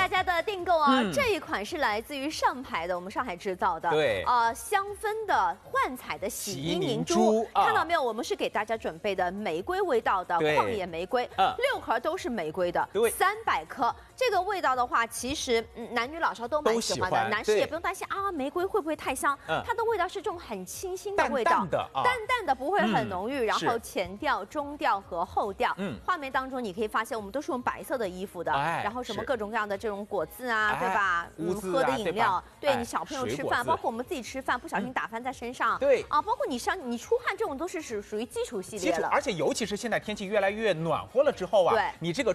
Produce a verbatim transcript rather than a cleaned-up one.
大家的订购啊， 嗯、 这一款是来自于上牌的，我们上海制造的， 对， 呃，香氛的幻彩的洗衣凝珠， 凝珠啊、 看到没有？我们是给大家准备的玫瑰味道的旷野玫瑰，嗯、六盒都是玫瑰的， 对， 三百克。这个味道的话，其实、嗯、男女老少都蛮喜欢的，欢男士也不用担心啊，玫瑰会不会太香？嗯、它的味道是这种很清新的味道， 淡淡的，啊、 淡淡的不会很浓郁， 嗯、 然后前调、中调和后调。嗯，画面当中你可以发现，我们都是用白色的衣服的，哎、然后什么各种各样的这种果汁啊，对吧？嗯，喝的饮料，对你小朋友吃饭，包括我们自己吃饭，不小心打翻在身上， 对啊，包括你上你出汗这种都是属属于基础系列了。 而且尤其是现在天气越来越暖和了之后啊， 对， 你这个。